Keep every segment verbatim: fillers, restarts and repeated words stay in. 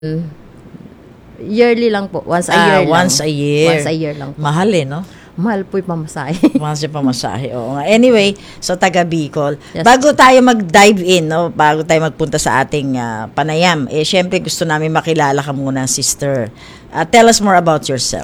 Yearly lang po. Once a Ah, year lang. once a year. Once a year lang po. Mahal eh, no? Mahal po yung pamasahe. Once yung pamasahe. Oo nga. Anyway, so taga Bicol. Yes. Bago tayo mag-dive in, no? Bago tayo magpunta sa ating ah, panayam, eh, syempre gusto namin makilala ka muna, sister. Ah, tell us more about yourself.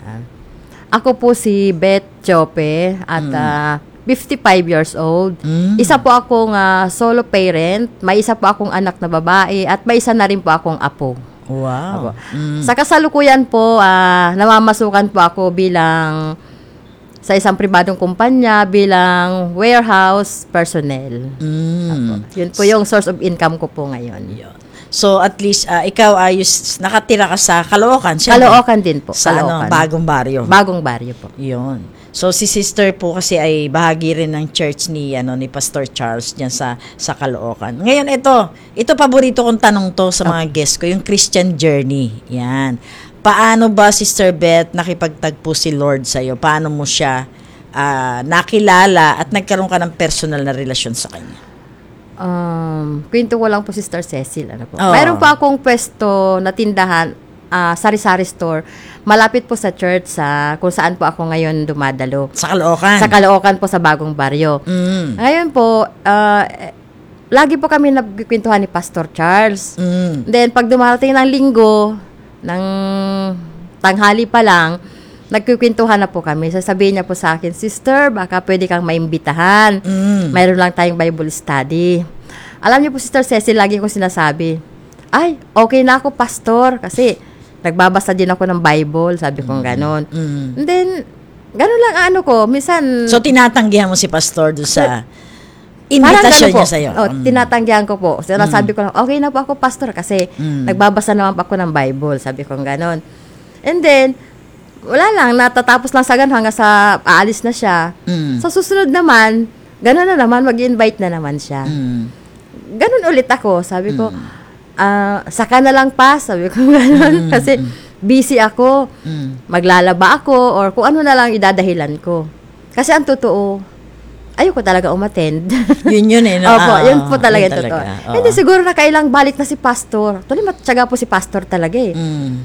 Ako po si Beth Chope at ah, fifty-five years old. Mm. Isa po akong ah, solo parent. May isa po akong anak na babae at may isa na rin po akong apo. Wow. Mm. Sa kasalukuyan po, ah, namamasukan po ako bilang sa isang pribadong kumpanya bilang warehouse personnel. Mm. Yun po yung source of income ko po ngayon. Yun. So at least ah, ikaw ayos nakatira ka sa Caloocan, syempre. Caloocan din po. Sa ano, Caloocan. bagong baryo. Bagong baryo po. Yun. So si sister po kasi ay bahagi rin ng church ni ano ni Pastor Charles diyan sa sa Caloocan. Ngayon ito, ito paborito kong tanong to sa mga guests ko, yung Christian journey. Yan. Paano ba, Sister Beth, nakipagtagpo si Lord sa iyo? Paano mo siya ah, nakilala at nagkaroon ka ng personal na relasyon sa kanya? Um, kwento ko lang po, Sister Cecil. Ano po. Oo. Mayroon po akong pwesto na tindahan, ah, sari-sari store, malapit po sa church sa kung saan po ako ngayon dumadalo. Sa Caloocan. Sa Caloocan po, sa Bagong Baryo. Mm. Ngayon po, ah, eh, lagi po kami nagkikwentuhan ni Pastor Charles. Mm. Then, pag dumarating ng linggo, ng tanghali pa lang, nagkikwentuhan na po kami. Sasabihin niya po sa akin, Sister, baka pwede kang maimbitahan. Mm. Mayroon lang tayong Bible study. Alam niyo po, Sister Cecil, lagi ko sinasabi, ay, okay na ako, Pastor, kasi nagbabasa din ako ng Bible, sabi ko ganon. Mm. And then, ganon lang ang ano ko, minsan, So tinatanggihan mo si Pastor doon sa parang invitation ganun po. niya sa iyo. Oh, tinatanggihan ko po. So, sabi ko lang, okay na po ako, Pastor, kasi Mm. nagbabasa naman po ako ng Bible, sabi ko ganon. And then, wala lang, natatapos lang sa ganon hanggang sa aalis na siya. Mm. Sa susunod naman, ganon na naman, mag-invite na naman siya. Mm. Ganon ulit ako. Sabi ko, ah, saka na lang pa. Sabi ko ganon. Kasi busy ako. Mm. Maglalaba ako or kung ano na lang idadahilan ko. Kasi ang totoo, ayoko talaga umattend. Yun yun eh. No? Opo, Ah, yun po talaga yun yung totoo. talaga. Oo. Hindi, siguro nakailang balik na si Pastor. Tuloy matyaga po si Pastor talaga eh. Mm.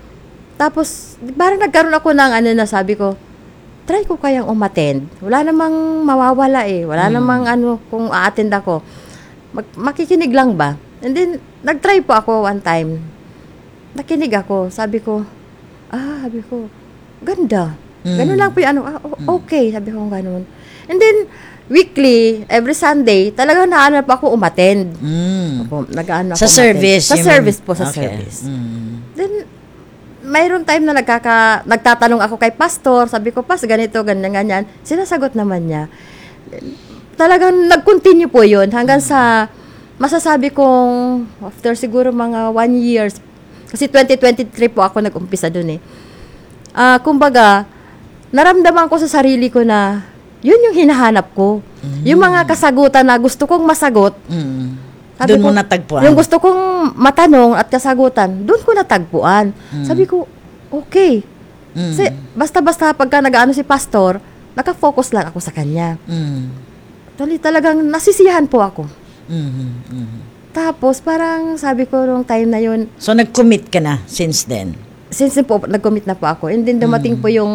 Tapos, parang nagkaroon ako ng ano na sabi ko, try ko kayang umattend. Wala namang mawawala eh. Wala namang ano kung a-attend ako. Mag- makikinig lang ba? And then, nag-try po ako one time. Nakinig ako. Sabi ko, ah, sabi ko, ganda. Mm. Ganun lang po yung ano, ah, o- okay. Sabi ko, ganun. And then, weekly, every Sunday, talagang naano pa ako umattend. Mm. Opo, nag-ano ako Sa umattend. service. Sa you service mean? po, sa Okay. service. Mm. Then, mayroon time na nagkaka, nagtatanong ako kay Pastor. Sabi ko, Pas, ganito, ganyan, ganyan. Sinasagot naman niya. Talagang nag-continue po yun hanggang sa masasabi kong after siguro mga one years, kasi twenty twenty-three po ako nag-umpisa dun eh. Ah, kumbaga, naramdaman ko sa sarili ko na yun yung hinahanap ko. Yung mga kasagutan na gusto kong masagot, Mm. sabi Doon mo ko, natagpuan. yung gusto kong matanong at kasagutan, doon ko natagpuan. Sabi ko, okay. Mm. Kasi basta-basta pagka nag-ano si Pastor, nakafocus lang ako sa kanya. Mm. Tali talagang nasisiyahan po ako. Mm. Mm. Tapos parang sabi ko nung time na yun, So nag-commit ka na since then? since po nag-commit na po ako, and then dumating po yung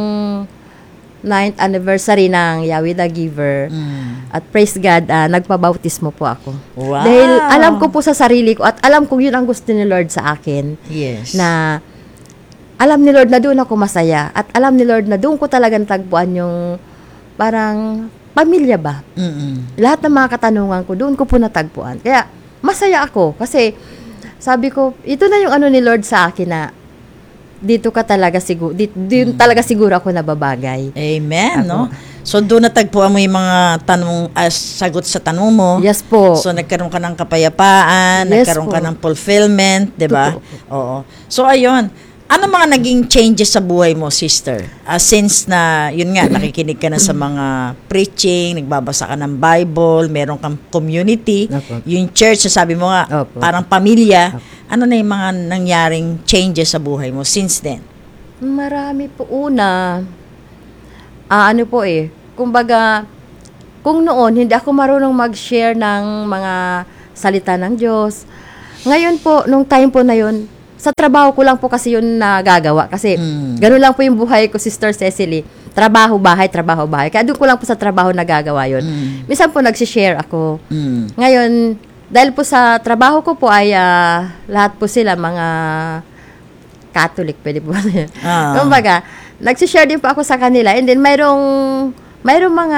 ninth anniversary ng Yahweh the Giver. Mm. At praise God, ah, nagpabautismo po ako. Wow. Dahil alam ko po sa sarili ko at alam ko yun ang gusto ni Lord sa akin. Yes. Na alam ni Lord na doon ako masaya at alam ni Lord na doon ko talagang tagpuan yung parang pamilya ba. Mm-mm. Lahat ng mga katanungan ko doon ko po natagpuan. Kaya masaya ako kasi sabi ko, ito na yung ano ni Lord sa akin na dito ka talaga siguro, dito, dito talaga siguro ako nababagay. Amen, Ako. no? So doon natagpuan mo yung mga tanong, ah, sagot sa tanong mo. Yes po. So nagkaroon ka ng kapayapaan, Yes nagkaroon po. ka ng fulfillment, 'di ba? Totoo Oo. So ayun, ano mga naging changes sa buhay mo, sister? Ah, since na, yun nga, nakikinig ka na sa mga preaching, nagbabasa ka ng Bible, meron kang community, Opo. yung church, sabi mo nga, Opo. parang pamilya. Ano na yung mga nangyaring changes sa buhay mo since then? Marami po. Una, ah, ano po eh, kumbaga, kung noon, hindi ako marunong mag-share ng mga salita ng Diyos. Ngayon po, nung time po na yun, sa trabaho ko lang po kasi yun nagagawa. Kasi Mm. ganun lang po yung buhay ko, Sister Cecily. Trabaho, bahay, trabaho, bahay. Kaya doon ko lang po sa trabaho nagagawa yun. Mm. Minsan po nagsishare ako. Mm. Ngayon, dahil po sa trabaho ko po ay ah, lahat po sila mga Catholic, pwede po ba yun? Ah. Kumbaga, nagsishare din po ako sa kanila. And then, mayroong, mayroong mga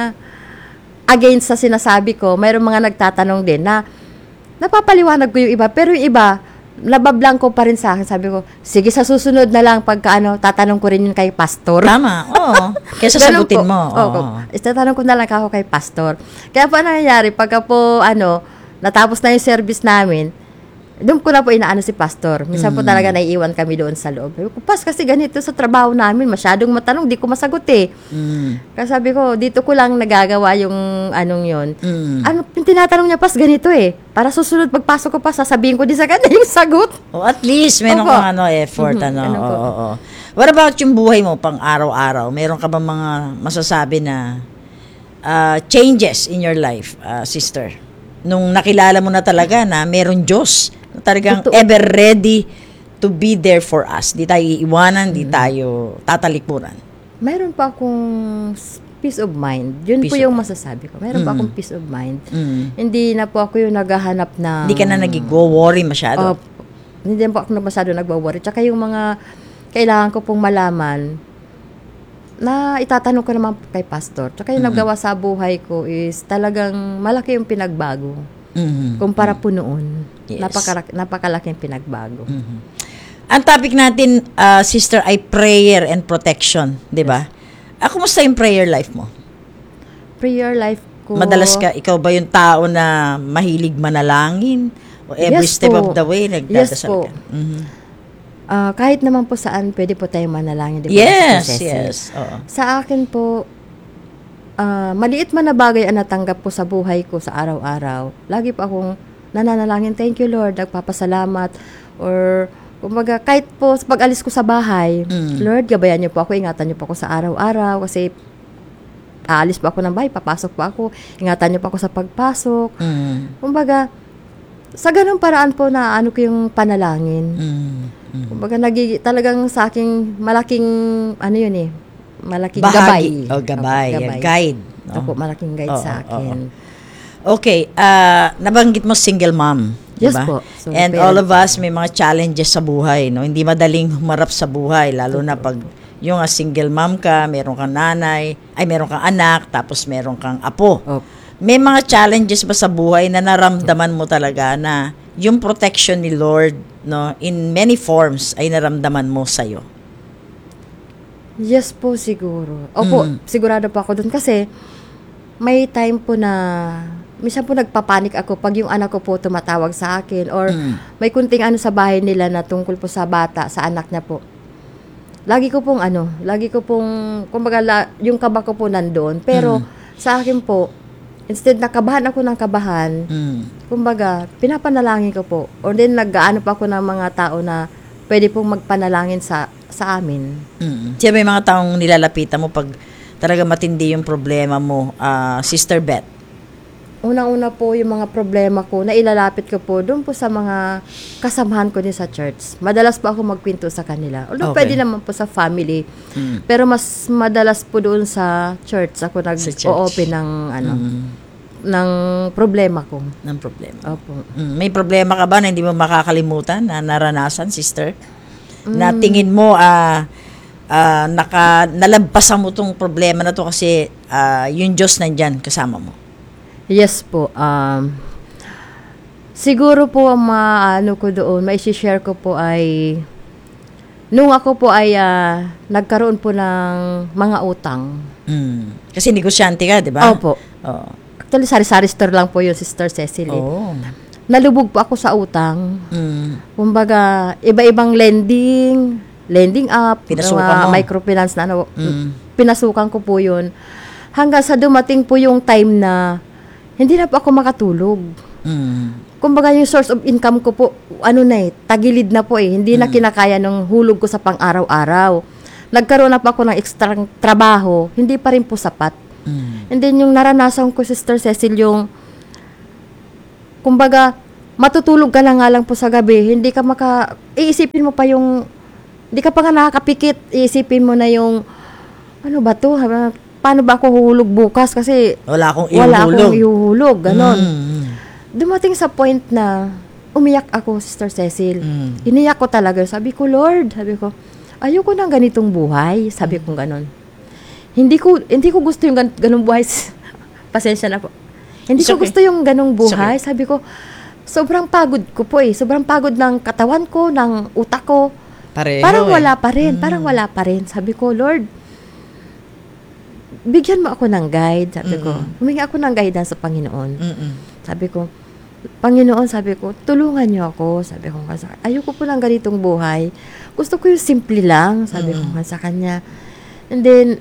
against sa sinasabi ko, mayroong mga nagtatanong din na napapaliwanag ko yung iba. Pero yung iba, nabablang ko pa rin sa akin. Sabi ko, sige, sa susunod na lang, pagka ano, tatanong ko rin yun kay pastor. Tama, oo. Kesa Ganun sagutin po. mo. Oo. Oo. Itatanong ko na lang ako kay pastor. Kaya po ano nangyayari, pagka po, ano, natapos na yung service namin, doon ko na po inaano si pastor. Minsan po Mm. talaga naiiwan kami doon sa loob. Sabi ko, Pas, kasi ganito sa trabaho namin, masyadong matanong, di ko masagot eh. Mm. Kasi sabi ko, dito ko lang nagagawa yung anong yon. Mm. Ano, yung tinatanong niya, Pas, ganito eh. Para susunod, pagpasok ko pa, sasabihin ko din sa kanya yung sagot. Oh, at least meron Opo. kang ano, effort. Mhm, Ano, ano po. oo, oo. What about yung buhay mo pang araw-araw? Meron ka ba mga masasabi na ah, changes in your life, ah, sister? Nung nakilala mo na talaga na meron Diyos na talagang Totoo. ever ready to be there for us. Di tayo iiwanan, di Mm-hmm. tayo tatalikuran. Mayroon pa akong s- peace of mind. Yun Peace po of yung masasabi ko. Mayroon pa Mm. akong peace of mind. Mm. Hindi na po ako yung naghahanap na... Hindi ka na nag-worry masyado. Opo. Hindi po ako na masyado nagwa-worry. Tsaka yung mga kailangan ko pong malaman na itatanong ko naman po kay pastor. Tsaka yung Mm. nagawa sa buhay ko is talagang malaki yung pinagbago. Mhm. Kumpara po noon. Yes. Napakala- napakalaking pinagbago. Mhm. Ang topic natin, ah, sister, ay prayer and protection, di ba? Ah, kumusta yung prayer life mo? Prayer life ko... Madalas ka, ikaw ba yung tao na mahilig manalangin? O every Yes step po. of the way, nagdadasal Yes po. ka? Mhm. Ah, kahit naman po saan, pwede po tayong manalangin. Di ba, Yes, Sister Ceci? yes. Oo. Sa akin po, ah, maliit man na bagay ang natanggap po sa buhay ko sa araw-araw. Lagi po akong nananalangin, thank you Lord, nagpapasalamat. Or, kumbaga, kahit po sa pag-alis ko sa bahay, Mm. Lord, gabayan niyo po ako, ingatan niyo po ako sa araw-araw. Kasi, aalis po ako ng bahay, papasok po ako, ingatan niyo po ako sa pagpasok. Mm. Kumbaga, sa ganung paraan po na ano ko yung panalangin. Mm. Mm. Kumbaga, nagigi, talagang sa aking malaking, ano yun eh, malaking Bahagi. gabay. O, gabay. Opo, Yan, guide. No? Opo, malaking guide Oo, sa akin. Okay, ah, nabanggit mo single mom, Yes diba? po. So, And parent all of us may mga challenges sa buhay, no? Hindi madaling humarap sa buhay, lalo na pag yung ah, single mom ka, meron kang nanay, ay meron kang anak, tapos meron kang apo. Opo. May mga challenges ba sa buhay na naramdaman mo talaga na yung protection ni Lord, no, in many forms ay naramdaman mo sa'yo? Yes po, siguro. Opo, Mm. sigurado po ako dun. Kasi, may time po na, minsan po nagpapanik ako pag yung anak ko po tumatawag sa akin. Or, Mm. may kunting ano sa bahay nila na tungkol po sa bata, sa anak niya po. Lagi ko pong ano, lagi ko pong, kumbaga, la, yung kaba ko po nandoon. Pero, Mm. sa akin po, instead na kabahan ako ng kabahan, Mm. kumbaga, pinapanalangin ko po. Or then, nag-ano pa ako ng mga tao na pwede pong magpanalangin sa sa amin. Mm. Siya may mga taong nilalapitan mo pag talaga matindi yung problema mo, ah, Sister Beth. Unang-una po yung mga problema ko na ilalapit ko po doon po sa mga kasamahan ko din sa church. Madalas po ako magkwento sa kanila. Although Okay. pwede naman po sa family. Mm. Pero mas madalas po doon sa church ako Sa church. nag-o-open ng ano, Mm. ng problema ko. Ng problema. Opo. Mm. May problema ka ba na hindi mo makakalimutan na naranasan, sister? Mm. Na tingin mo, ah, ah, naka, nalagpasan mo tong problema na to kasi ah, yung Diyos nandyan kasama mo. Yes po. Um, siguro po ang maano ko doon, may share ko po ay nung ako po ay ah, nagkaroon po ng mga utang. Mm. Kasi negosyante ka, di ba? Opo. Oo. Actually, sari-sari store lang po yung Sister Cecily. Oh. Nalubog po ako sa utang. Mm. Kumbaga, iba-ibang lending, lending up, Pinasukan mga mo. microfinance na ano, Mm. pinasukan ko po yun. Hanggang sa dumating po yung time na hindi na po ako makatulog. Mm. Kumbaga, yung source of income ko po, ano na eh, tagilid na po eh. Hindi na kinakaya ng hulog ko sa pang-araw-araw. Nagkaroon na po ako ng extra trabaho, hindi pa rin po sapat. Mm. And then, yung naranasan ko, Sister Cecil, yung, kumbaga, matutulog ka na nga lang po sa gabi, hindi ka maka, iisipin mo pa yung, hindi ka pa nga nakakapikit, iisipin mo na yung, ano ba to, paano ba ako huhulog bukas kasi Wala akong wala ihuhulog. akong ihuhulog, ganon. Mm. Dumating sa point na umiyak ako, Sister Cecil. Mm. Iniyak ko talaga. Sabi ko, Lord, sabi ko, ayoko ng ganitong buhay. Sabi ko ganon. Hindi ko hindi ko gusto yung gan- ganong buhay. Pasensya na po. Hindi It's ko okay. gusto yung ganong It's buhay. Sabi ko, sobrang pagod ko po eh. Sobrang pagod ng katawan ko, ng utak ko. Pareho Parang eh. wala pa rin. Mm. Parang wala pa rin. Sabi ko, Lord, bigyan mo ako ng guide. Sabi ko, Mm-mm. humingi ako ng guidance sa Panginoon. Mm-mm. Sabi ko, Panginoon, sabi ko, tulungan niyo ako. Sabi ko nga sa ayoko po ng ganitong buhay. Gusto ko yung simple lang. Sabi ko Mm. nga sa kanya. And then,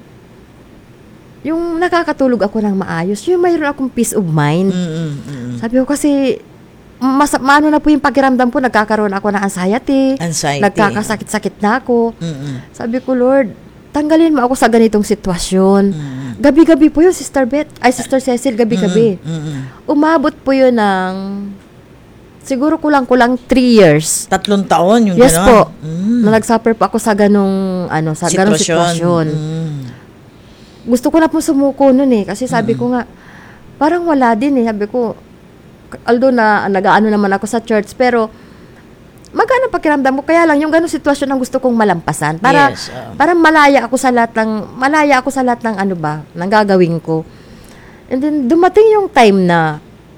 yung nakakatulog ako ng maayos, yung mayroon akong peace of mind. Mm-mm. Mm-mm. Sabi ko kasi, mas, maano na po yung pakiramdam ko, nagkakaroon ako ng anxiety. Anxiety. Nagkakasakit-sakit na ako. Mm-mm. Sabi ko, Lord, tanggalin mo ako sa ganitong sitwasyon. Mm-mm. Gabi-gabi po yun, Sister Beth, ay Sister Cecil, gabi-gabi. Mm-mm. Umabot po yun ng siguro kulang-kulang three years. Tatlong taon yung Yes gano'n? po. Mm. Na nag-suffer po ako sa ganong, ano, sa ganong sitwasyon. Mm. Gusto ko na po sumuko nun eh. Kasi sabi ko nga, parang wala din eh. Sabi ko, although na nag-aano naman ako sa church, pero magkano pakiramdam mo? Kaya lang, yung ganong sitwasyon ang gusto kong malampasan. Para, Yes, um. para malaya ako sa lahat ng, malaya ako sa lahat ng ano ba, ng gagawin ko. And then, dumating yung time na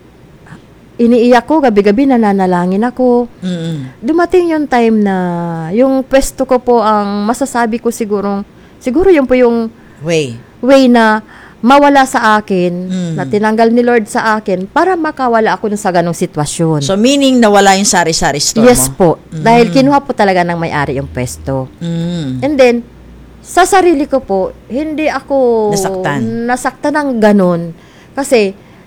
iniiyak ko, gabi-gabi nananalangin ako. Mm-mm. Dumating yung time na yung pwesto ko po ang masasabi ko siguro, siguro yun po yung Way. way na mawala sa akin, Mm. na tinanggal ni Lord sa akin para makawala ako dun sa ganong sitwasyon. So, meaning nawala yung sari-sari store Yes mo? po. Dahil kinuha po talaga ng may-ari yung pwesto. Mm. And then, sa sarili ko po, hindi ako Nasaktan. nasaktan ng ganon. Kasi,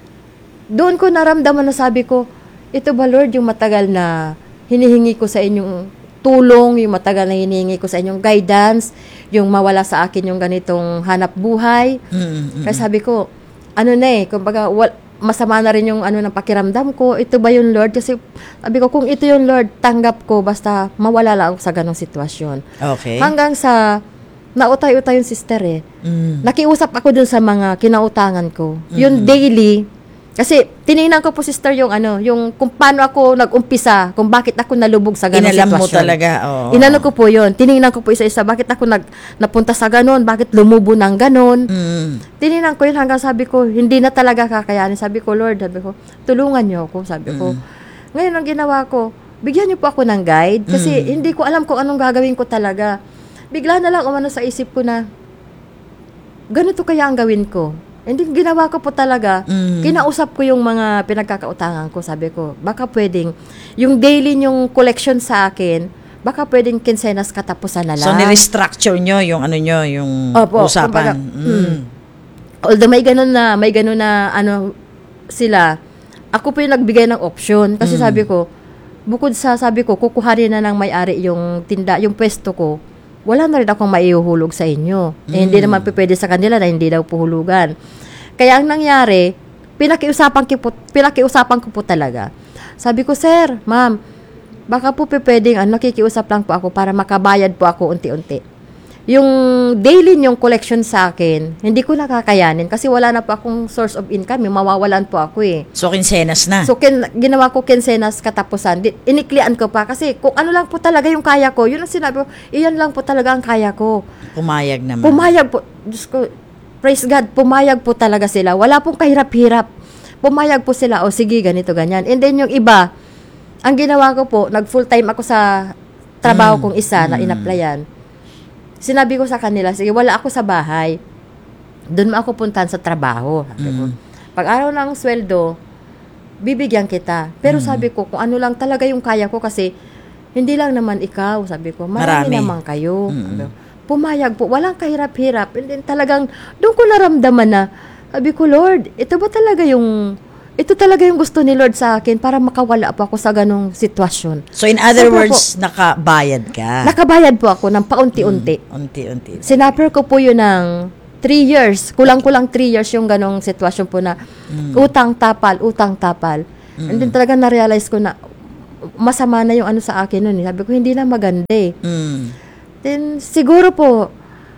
doon ko naramdaman na sabi ko, ito ba Lord yung matagal na hinihingi ko sa inyong tulong, yung matagal na hinihingi ko sa inyong guidance, yung mawala sa akin yung ganitong hanap buhay. Mm-mm. Kaya sabi ko, ano na eh, kumbaga, wal, masama na rin yung ano ng pakiramdam ko. Ito ba yung Lord? Kasi sabi ko, kung ito yung Lord, tanggap ko, basta mawala lang ako sa ganong sitwasyon. Okay. Hanggang sa, nautay-utay yung sister eh. Mm. Nakiusap ako dun sa mga kinautangan ko. Yung daily, kasi tiningnan ko po sister yung ano, yung kung paano ako nag-umpisa, kung bakit ako nalubog sa ganong Inalam mo sitwasyon. talaga. Oo. Inano ko po yun. Tiningnan ko po isa-isa, bakit ako nag, napunta sa ganon, bakit lumubo ng ganon. Mm. Tiningnan ko yun hanggang sabi ko, hindi na talaga kakayanin. Sabi ko, Lord, sabi ko, tulungan niyo ako, sabi ko. Ngayon, ang ginawa ko, bigyan niyo po ako ng guide kasi hindi ko alam kung anong gagawin ko talaga. Bigla na lang umano sa isip ko na, ganito kaya ang gawin ko. And then, ginawa ko po talaga, Mm. kinausap ko yung mga pinagkakautangan ko. Sabi ko, baka pwedeng, yung daily yung collection sa akin, baka pwedeng kinsenas katapusan na lang. So, nirestructure nyo yung ano nyo, yung Opo, usapan. kumbaga, Mm. Although may ganun na, may ganun na, ano, sila, ako po yung nagbigay ng option. Kasi sabi ko, bukod sa, sabi ko, kukuhanin na ng may-ari yung tinda, yung pwesto ko, wala na rin akong maihuhulog sa inyo. Eh, hindi naman po pwede sa kanila na hindi daw puhulugan. Kaya ang nangyari, pinakiusapan ko po, pinakiusapan ko po talaga. Sabi ko, sir, ma'am, baka po pwedeng, ano, nakikiusap lang po ako para makabayad po ako unti-unti. Yung daily yung collection sa akin, hindi ko nakakayanin kasi wala na po akong source of income. Yung mawawalan po ako eh. So, kinsenas na. So, kin, ginawa ko kinsenas katapusan. Di, iniklian ko pa kasi kung ano lang po talaga yung kaya ko, yun ang sinabi ko, iyan lang po talaga ang kaya ko. Pumayag naman. Pumayag po. Diyos ko, praise God, pumayag po talaga sila. Wala pong kahirap-hirap. Pumayag po sila, o sige, ganito, ganyan. And then yung iba, ang ginawa ko po, nag full time ako sa trabaho kong isa na in-applyan. Sinabi ko sa kanila, sige, wala ako sa bahay. Doon mo ako puntahan sa trabaho. Sabi ko, pag araw ng sweldo, bibigyan kita. Pero sabi ko, kung ano lang talaga yung kaya ko kasi hindi lang naman ikaw, sabi ko, marami, Marami. naman kayo. Sabi ko, pumayag po, walang kahirap-hirap. And then talagang, doon ko naramdaman na, sabi ko, Lord, ito ba talaga yung, ito talaga yung gusto ni Lord sa akin para makawala po ako sa ganong sitwasyon. So, in other Sobra words, nakabayad ka. Nakabayad po ako ng paunti-unti. Unti-unti. Sinapper ko po yun ng three years. Kulang-kulang three years yung ganong sitwasyon po na utang tapal, utang tapal. Mm. And then talaga na-realize ko na masama na yung ano sa akin nun. Eh. Sabi ko, hindi na maganda eh. Mm. Then, siguro po,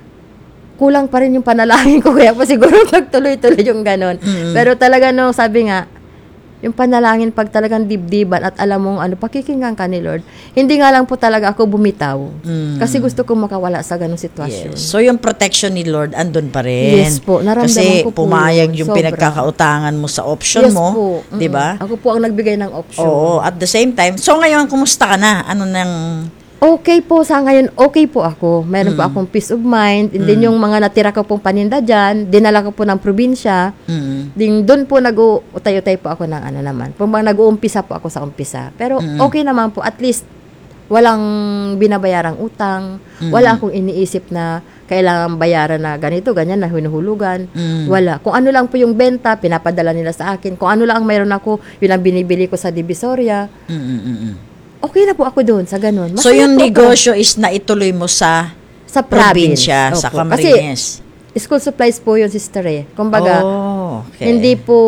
kulang pa rin yung panalangin ko. Kaya po siguro nagtuloy-tuloy yung ganon. Mm. Pero talaga no, sabi nga, yung panalangin pag talagang dibdiban at alam mong ano, pakikinggan ka ni Lord. Hindi nga lang po talaga ako bumitaw. Mm. Kasi gusto kong makawala sa ganong sitwasyon. Yes. So, yung protection ni Lord, andun pa rin. Yes po, naramdaman Kasi ko po pumayag yun. yung Sobra. pinagkakautangan mo sa option Yes mo. po. Di ba? Mm-mm. Ako po ang nagbigay ng option. Oo. At the same time, so ngayon, kumusta ka na? Ano nang... Okay po sa ngayon, okay po ako. Meron po akong peace of mind. And then yung mga natira ko pong paninda dyan, dinala ko po ng probinsya. Mm. Din doon po nag-utay-utay po ako ng ano naman. Pumang nag-uumpisa po ako sa umpisa. Pero okay naman po, at least walang binabayarang utang. Wala akong iniisip na kailangan bayaran na ganito, ganyan, na hinuhulugan. Mm. Wala. Kung ano lang po yung benta, pinapadala nila sa akin. Kung ano lang ang mayroon ako, yun ang binibili ko sa Divisoria. Mm, mm, mm, mm. Okay na po ako doon sa ganun. So, Masaya yung po ako. negosyo is naituloy mo sa Sa province. probinsya, sa Opo. Camarines. Kasi school supplies po yun, sister eh. Kumbaga, Oh, okay. hindi po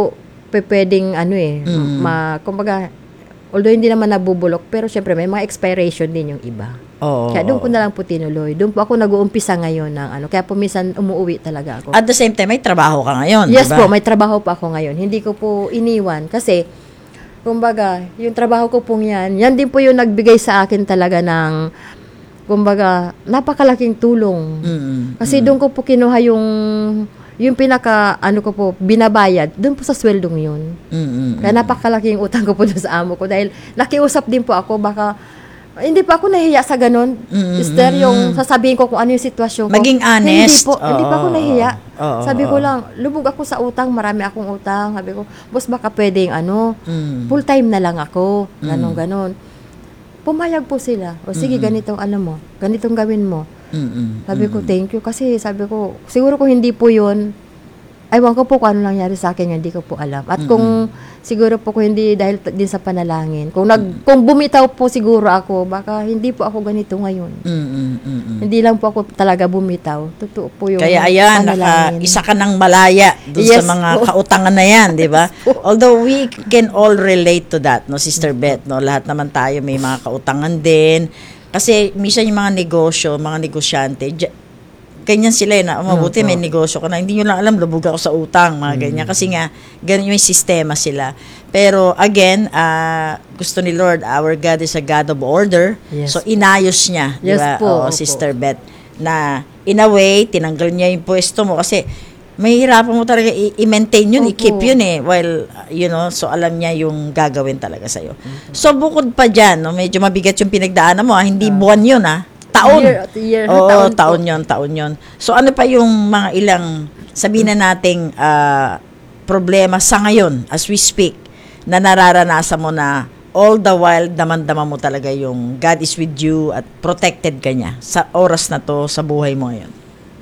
pe- pwedeng ano eh, Mm. ma, kumbaga, although hindi naman nabubulok, pero syempre may mga expiration din yung iba. Oo, Kaya doon ko oo. na lang po tinuloy. Doon po ako nag-uumpisa ngayon ng ano. Kaya po minsan umuwi talaga ako. At the same time, may trabaho ka ngayon, Yes diba? po, may trabaho pa ako ngayon. Hindi ko po iniwan kasi kumbaga, yung trabaho ko pong yan, yan din po yung nagbigay sa akin talaga ng kumbaga, napakalaking tulong. Mm, Kasi doon ko po kinuha yung yung pinaka ano ko po binabayad doon po sa sweldong yun. mm, mm, Kaya napakalaking utang ko po doon sa amo ko dahil nakiusap din po ako baka hindi pa ako nahiya sa ganun. Mm, Sister, mm. yung sasabihin ko kung ano yung sitwasyon ko. Maging honest. Hindi po, hindi pa ako Oo, nahiya. oo, Sabi ko oo. lang, lubog ako sa utang, marami akong utang. Sabi ko, boss, baka pwedeng ano, Mm. full time na lang ako. Ganon, ganon. Pumayag po sila. O sige, ganitong ano mo, ganitong gawin mo. Mm, mm. Sabi ko, thank you. Kasi sabi ko, siguro kung hindi po yun, aywan ko po kung ano nangyari sa akin, hindi ko po alam. At kung siguro po kung hindi dahil t- din sa panalangin, kung nag kung bumitaw po siguro ako, baka hindi po ako ganito ngayon. Mm, mm, mm, mm. Hindi lang po ako talaga bumitaw. Totoo po yung Kaya ayan, naka, panalangin. isa ka ng malaya doon sa Yes mga po. kautangan na yan, di ba? Although we can all relate to that, no, Sister Beth, no? Lahat naman tayo may mga kautangan din. Kasi minsan yung mga negosyo, mga negosyante, j- ganyan sila eh, na mabuti may negosyo ka na. Hindi nyo lang alam, lubog ako sa utang, mga ganyan. Kasi nga, ganyan yung sistema sila. Pero again, ah, gusto ni Lord, our God is a God of order. Yes So, inayos niya, di Yes ba? po, Oo, opo. Sister Beth, na in a way, tinanggal niya yung pwesto mo kasi may hirapan mo talaga i- i-maintain yun, Opo. i-keep yun eh. While, uh, you know, so alam niya yung gagawin talaga sa'yo. So, bukod pa dyan, no, medyo mabigat yung pinagdaanan mo, ah, hindi buwan yun, ah. Taon. Year, year, Oo, taon taon, po. yun, taon yun. So, ano pa yung mga ilang, sabihin na nating ah, problema sa ngayon, as we speak, na nararanasan mo na all the while, daman-daman mo talaga yung God is with you at protected ka niya sa oras na to, sa buhay mo ngayon.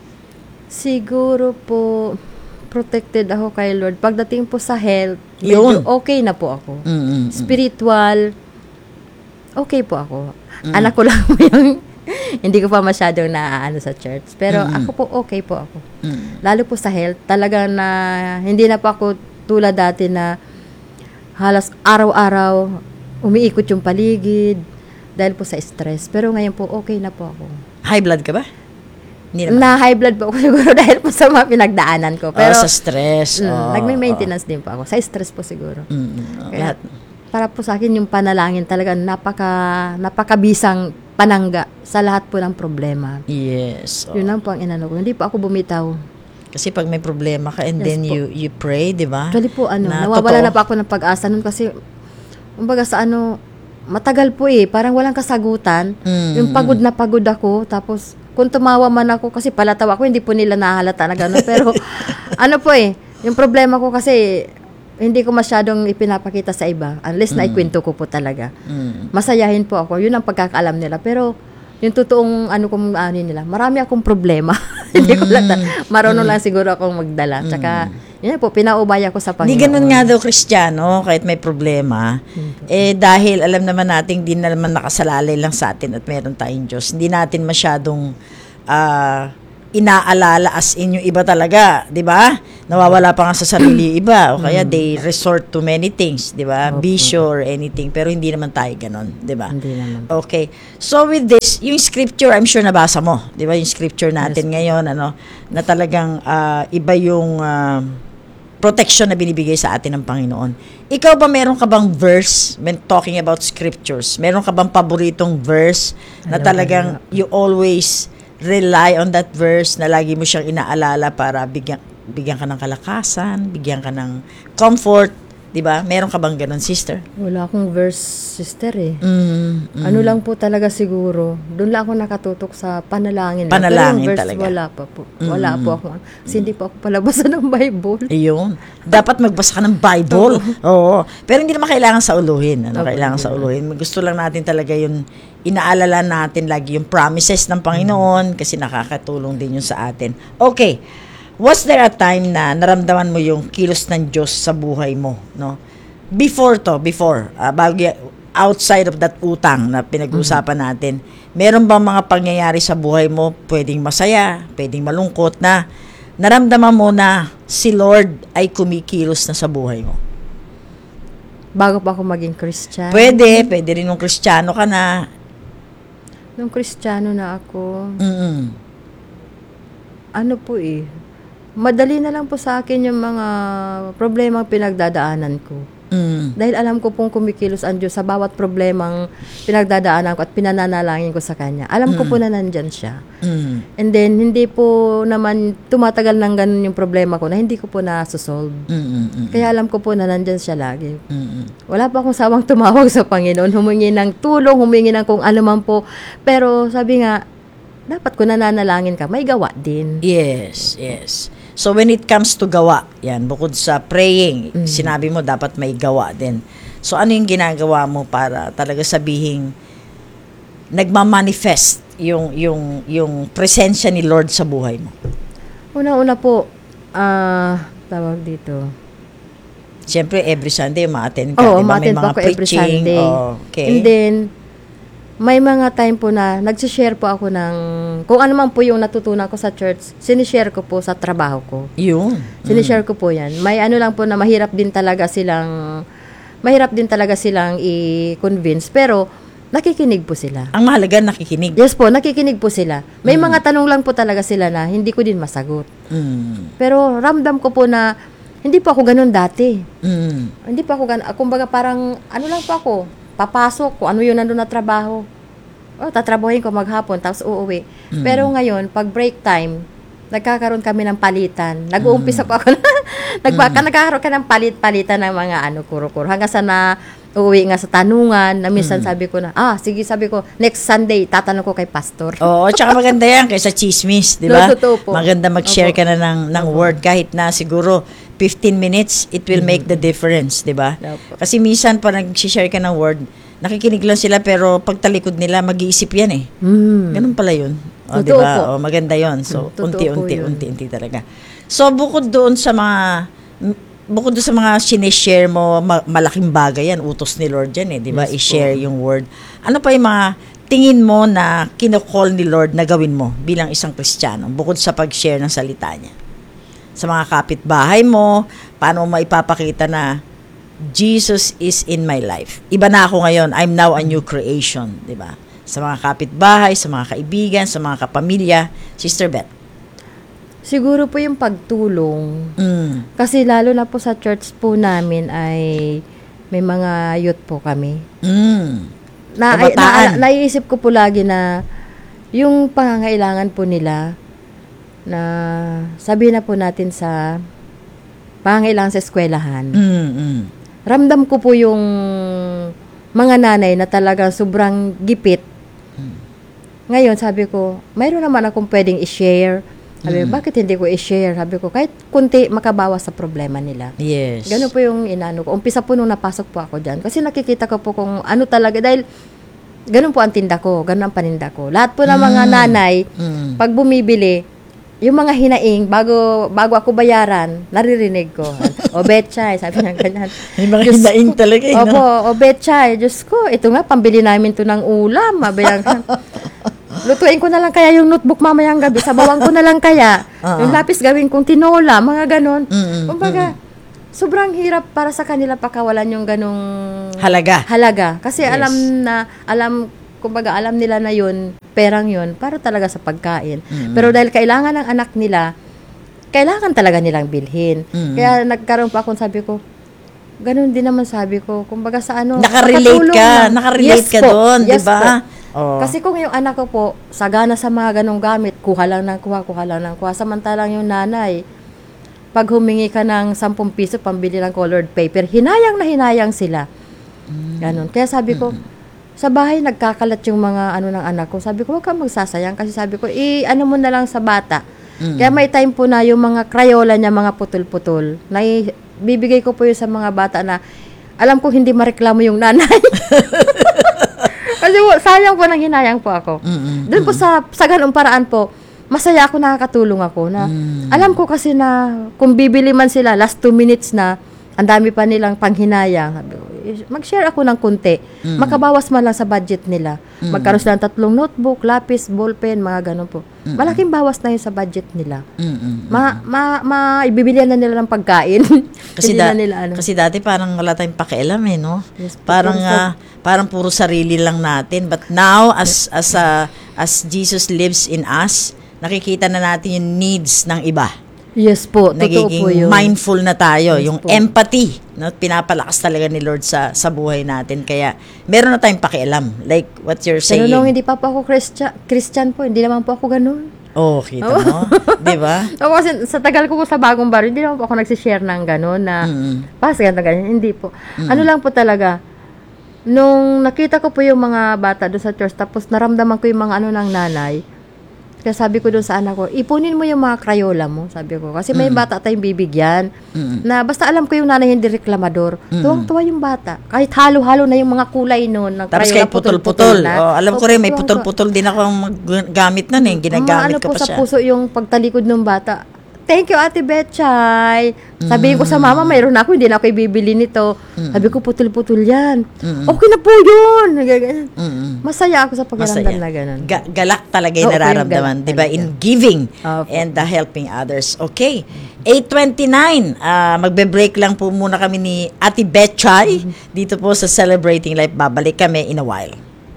Siguro po, protected ako kay Lord. Pagdating po sa health, Yun. medyo okay na po ako. Mm, mm, mm. Spiritual, okay po ako. Anak ko lang yung hindi ko pa masyadong naaano sa church. Pero Mm. ako po, okay po ako. Mm. Lalo po sa health, talagang na, hindi na po ako tulad dati na halos araw-araw umiikot yung paligid dahil po sa stress. Pero ngayon po, okay na po ako. High blood ka ba? Hindi naman. Na high blood po ako siguro dahil po sa mga pinagdaanan ko. Pero oh, sa stress. mm, Oh, nagme-maintenance din po ako. Sa stress po siguro. oh. Mm, mm. Kaya, Lahat. para po sa akin yung panalangin talaga napaka napakabisang panangga sa lahat po ng problema. Yes. oh. Yun lang po ang inano ko. Hindi po ako bumitaw. Kasi pag may problema ka and Yes then po. you you pray, di ba? Actually po ano, Na nawawala totoo. na pa ako ng pag-asa nun kasi kumbaga sa ano, matagal po eh. Parang walang kasagutan. Mm, Yung pagod na pagod ako. Tapos kung tumawa man ako kasi palatawa ako, hindi po nila nahalata na gano'n. Pero ano po eh, yung problema ko kasi hindi ko masyadong ipinapakita sa iba unless na ikwento ko po talaga. Mm. Masayahin po ako. Yun ang pagkakaalam nila. Pero yung totoong ano kung ano nila, marami akong problema. Hindi ko lang, marunong lang siguro akong magdala. Tsaka, yun po, pinaubaya ko sa Panginoon. Hindi ganun nga daw Kristiyano, kahit may problema. Eh, dahil alam naman natin, hindi na naman nakasalalay lang sa atin at meron tayong Diyos. Hindi natin masyadong ah, inaalala as in yung iba talaga, 'di ba? Nawawala pa nga sa sarili yung iba o kaya they resort to many things, 'di ba? Opo. Bisyo or anything, pero hindi naman tayo ganon, 'di ba? Hindi naman. Okay. So with this, yung scripture I'm sure nabasa mo, 'di ba? Yung scripture natin Yes. ngayon ano, na talagang ah, iba yung ah, protection na binibigay sa atin ng Panginoon. Ikaw ba meron ka bang verse when talking about scriptures? Meron ka bang paboritong verse na Ano, talagang ano? you always rely on that verse na lagi mo siyang inaalala para bigyan bigyan ka ng kalakasan, bigyan ka ng comfort, 'di ba? Meron ka bang ganun, sister? Wala akong verse, sister eh. Mm, mm. Ano lang po talaga siguro, doon lang ako nakatutok sa panalangin. lang. Panalangin Pero yung verse, talaga. wala pa po. Wala Mm. po ako. Kasi hindi po ako palabasan ng Bible. Ayun. Dapat magbasa ka ng Bible. Oo. Pero hindi naman kailangan sa uluhin. Ano, Opo, kailangan hindi sa uluhin. Gusto lang natin talaga yung inaalala natin lagi yung promises ng Panginoon kasi nakakatulong din yun sa atin. Okay. Was there a time na naramdaman mo yung kilos ng Diyos sa buhay mo, no? Before to, before, uh, bago y- outside of that utang na pinag-uusapan natin, meron bang mga pangyayari sa buhay mo, pwedeng masaya, pwedeng malungkot na naramdaman mo na si Lord ay kumikilos na sa buhay mo? Bago pa ako maging Christian. Pwede, pwede rin nung Kristiyano ka na. Nung Kristiyano na ako, Mm-mm. ano po eh, madali na lang po sa akin yung mga problemang pinagdadaanan ko. Mm. Dahil alam ko pong kumikilos ang Diyos sa bawat problemang pinagdadaanan ko at pinananalangin ko sa Kanya. Alam ko po na nandyan siya. Mm. And then, hindi po naman tumatagal ng ganun yung problema ko na hindi ko po nasusolve. Mm-mm. Kaya alam ko po na nandyan siya lagi. Mm-mm. Wala pa akong sawang tumawag sa Panginoon, humingi ng tulong, humingi ng kung ano man po. Pero sabi nga, dapat kung nananalangin ka, may gawa din. Yes, yes. So when it comes to gawa, yan, bukod sa praying, Mm. sinabi mo dapat may gawa din. So ano yung ginagawa mo para talaga sabihing nagmamanifest yung yung yung presensya ni Lord sa buhay mo? Una-una po, ah, tawag dito. Siyempre every Sunday ma-attend ka, Oo, di ba? May ma-attend mga po ako every preaching. Sunday. Oh, okay. And then, may mga time po na nagsishare po ako ng, kung ano man po yung natutunan ko sa church, sinishare ko po sa trabaho ko. Yun. Sinishare ko po yan. May ano lang po na mahirap din talaga silang, mahirap din talaga silang i-convince, pero nakikinig po sila. Ang mahalaga nakikinig. Yes po, nakikinig po sila. May mga tanong lang po talaga sila na hindi ko din masagot. Mm. Pero ramdam ko po na hindi po ako ganun dati. Mm. Hindi pa ako gan, kumbaga parang ano lang po ako, papasok kung ano yun nandun na trabaho. Oh, tatrabahin ko maghapon tapos uuwi. Mm. Pero ngayon, pag break time, nagkakaroon kami ng palitan. Nag-uumpisa po ako na nagba, Mm. nagkakaroon ka ng palit-palitan ng mga ano kuro-kuro. Hanggang sa na uuwi nga sa tanungan, na minsan Mm. sabi ko na, ah, sige, sabi ko, next Sunday, tatanong ko kay pastor. Oo, tsaka maganda yan kaysa chismis, di ba? No, totoo po. Maganda mag-share Opo. ka na ng, ng Opo. word kahit na siguro fifteen minutes, it will make the difference, di ba? Opo. Kasi minsan pa nag-share ka ng word, nakikinig lang sila pero pagtalikod nila, mag-iisip yan eh. Hmm. Ganun pala yun. O, di Totoo ba? po. O, maganda yon. So, Mm, totoo unti-unti, po yun. unti-unti talaga. So, bukod doon sa mga, m- bukod doon sa mga sinishare mo, ma- malaking bagay yan, utos ni Lord yan eh, di ba? Yes po. I-share yung word. Ano pa yung mga tingin mo na kinocall ni Lord na gawin mo bilang isang Kristiyano, bukod sa pag-share ng salita niya? Sa mga kapitbahay mo, paano mo maipapakita na Jesus is in my life. Iba na ako ngayon. I'm now a new creation, di ba? Sa mga kapitbahay, sa mga kaibigan, sa mga kapamilya. Sister Beth. Siguro po yung pagtulong. Mm. Kasi lalo na po sa church po namin ay may mga youth po kami. Mm. Na, ay, Kabataan. na, naiisip ko po lagi na yung pangangailangan po nila na sabihin na po natin sa pangangailangan sa eskwelahan. Mm, mm. Ramdam ko po yung mga nanay na talaga sobrang gipit. Ngayon, sabi ko, mayroon naman akong pwedeng i-share. Sabi ko, Mm. bakit hindi ko i-share? Sabi ko, kahit kunti makabawas sa problema nila. Yes. Ganun po yung inano ko. Umpisa po nung napasok po ako dyan. Kasi nakikita ko po kung ano talaga. Dahil ganun po ang tinda ko. Ganun ang paninda ko. Lahat po ng mga Mm. nanay, Mm. pag bumibili, yung mga hinaing, bago bago ako bayaran, naririnig ko. O betchay, sabi ng ganyan. May mga Diyos hinaing ko. talaga eh, no? Opo, o betchay. Diyos ko, ito nga, pambili namin to ng ulam. Sabi ng lutuin ko na lang kaya yung notebook mamayang gabi, sabawan ko na lang kaya, Oo. yung lapis gawin kong tinola, mga ganon. Mm-mm, Kumbaga, sobrang hirap para sa kanila pakawalan yung ganong Halaga. halaga. Kasi Yes. alam na, alam, kumbaga alam nila na yun, perang yun, para talaga sa pagkain. Mm-mm. Pero dahil kailangan ng anak nila, kailangan talaga nilang bilhin. Mm-mm. Kaya nagkaroon pa akong sabi ko, ganun din naman sabi ko. Kumbaga sa ano, Nakarelate makatulong ka, na. nakarelate Yes ka po, doon, di yes ba? po. Oh. Kasi kung yung anak ko po, sagana sa mga ganong gamit, kuha lang ng kuha, kuha lang ng kuha. Samantalang yung nanay, pag humingi ka ng sampung piso pambili ng colored paper, hinayang na hinayang sila. Ganon. Kaya sabi ko, sa bahay nagkakalat yung mga ano ng anak ko. Sabi ko, huwag kang magsasayang. Kasi sabi ko, i-ano mo na lang sa bata. Mm. Kaya may time po na yung mga Crayola niya, mga putol-putol, na i- bibigay ko po yun sa mga bata na alam ko hindi mareklamo yung nanay. Kasi po, sayang po nang hinayang po ako. Mm-mm. Doon po sa, sa ganung paraan po, masaya ako, nakakatulong ako na Mm. alam ko kasi na kung bibili man sila last two minutes na ang dami pa nilang panghinayang. Sabi ko, "Eh, mag-share ako ng kunti. Mm. Makabawas man lang sa budget nila. Mm. Magkaroon sila ng tatlong notebook, lapis, ballpen, mga ganun po. Mm. Malaking bawas na yun sa budget nila. Mm-mm. Ma, ma, ma, ibibilihan na nila ng pagkain. Kasi, Hindi da- na nila ano. kasi dati parang wala tayong pakialam eh, no? Yes po, Parang pero ah, parang puro sarili lang natin. But now, as as ah, as Jesus lives in us, nakikita na natin yung needs ng iba. Yes po, totoo Nagiging po yun. mindful na tayo. Yes Yung po. empathy, no? Pinapalakas talaga ni Lord sa sa buhay natin. Kaya, meron na tayong pakialam. Like what you're Pero saying. nung hindi pa po ako Christian, Christian po, hindi naman po ako ganun. Oh, kita mo? Di ba? Ako kasi sa tagal ko po sa bagong baryo, hindi naman po ako nagsishare ng gano'n na Mm. pas ganito ganyan. Hindi po. Ano lang po talaga, nung nakita ko po yung mga bata doon sa church, tapos naramdaman ko yung mga ano ng nanay, kaya sabi ko doon sa anak ko, ipunin mo yung mga Crayola mo, sabi ko. Kasi may bata tayong bibigyan. Mm. Na basta alam ko yung nanay hindi reklamador. Mm. Tuwang-tuwa yung bata. Kahit halo-halo na yung mga kulay noon. Ng Tapos Crayola, kay putol-putol. na. Oh, alam ko Opo, rin, may tuwang-tuwa. putol-putol din ako gamit nun eh. Ginagamit Mga ano ko po pa sa siya. puso yung pagtalikod ng bata. Thank you, Ate Betchay. Sabihin ko sa mama, mayroon ako, hindi na ako ibibili nito. Sabi ko, putol-putol yan. Mm. Okay na po yun. Ganyan. Mm-mm. Masaya ako sa pakiramdam Masaya. na ganun. Ga- galak talaga yung Oo, yung nararamdaman, galak 'di ba? talaga. In giving Opo. and uh, helping others. Okay. eight twenty-nine. Ah, magbe-break lang po muna kami ni Ate Betchay dito po sa Celebrating Life. Babalik kami in a while.